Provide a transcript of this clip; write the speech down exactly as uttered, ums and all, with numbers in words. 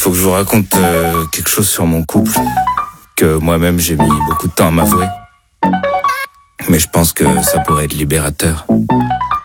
faut que je vous raconte euh, quelque chose sur mon couple que moi-même j'ai mis beaucoup de temps à m'avouer. Mais je pense que ça pourrait être libérateur.